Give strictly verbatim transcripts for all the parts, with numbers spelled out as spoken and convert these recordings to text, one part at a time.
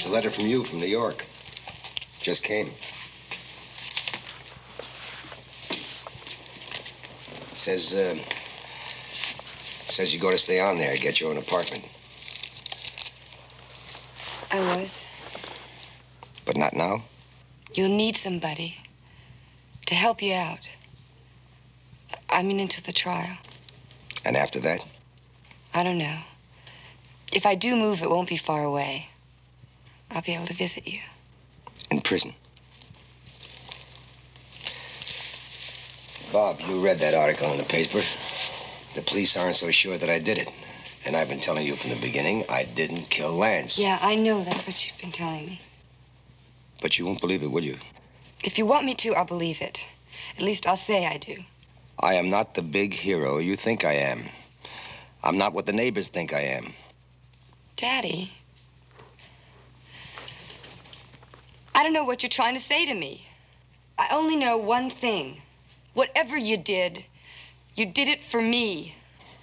It's a letter from you from New York. Just came. Says, uh, says you're going to stay on there, get your own apartment. I was. But not now? You'll need somebody to help you out. I mean, into the trial. And after that? I don't know. If I do move, it won't be far away. I'll be able to visit you. In prison? Bob, you read that article in the paper. The police aren't so sure that I did it. And I've been telling you from the beginning, I didn't kill Lance. Yeah, I know. That's what you've been telling me. But you won't believe it, will you? If you want me to, I'll believe it. At least I'll say I do. I am not the big hero you think I am. I'm not what the neighbors think I am. Daddy, I don't know what you're trying to say to me. I only know one thing. Whatever you did, you did it for me.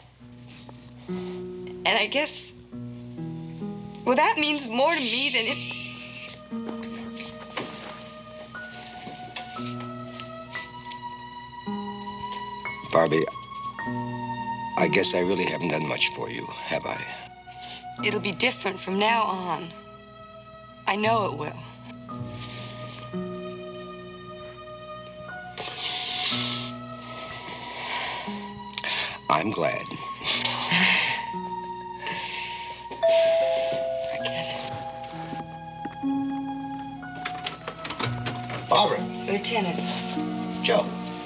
And I guess, well, that means more to me than it... Barbie, I guess I really haven't done much for you, have I? It'll be different from now on. I know it will. I'm glad. Barbara. Lieutenant. Joe.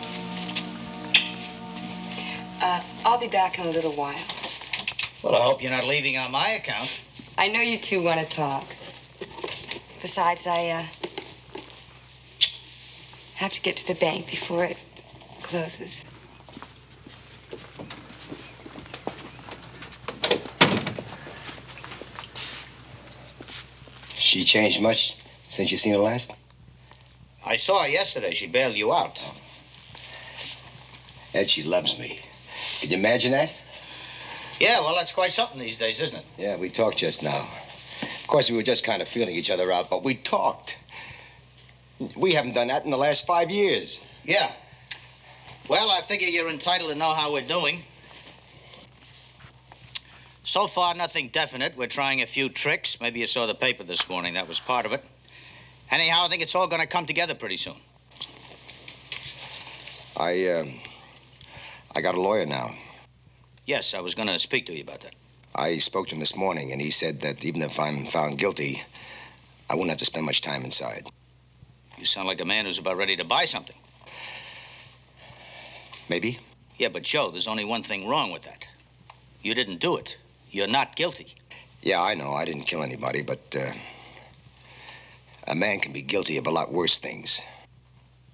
Uh, I'll be back in a little while. Well, I hope you're not leaving on my account. I know you two want to talk. Besides, I, uh, have to get to the bank before it closes. She changed much since you seen her last? I saw her yesterday. She bailed you out. Ed, she loves me. Can you imagine that? Yeah, well, that's quite something these days, isn't it? Yeah, we talked just now. Of course, we were just kind of feeling each other out, but we talked. We haven't done that in the last five years. Yeah. Well, I figure you're entitled to know how we're doing. So far, nothing definite. We're trying a few tricks. Maybe you saw the paper this morning. That was part of it. Anyhow, I think it's all going to come together pretty soon. I, uh, I got a lawyer now. Yes, I was going to speak to you about that. I spoke to him this morning, and he said that even if I'm found guilty, I won't have to spend much time inside. You sound like a man who's about ready to buy something. Maybe? Yeah, but Joe, there's only one thing wrong with that. You didn't do it. You're not guilty. Yeah, I know. I didn't kill anybody, but uh, a man can be guilty of a lot worse things.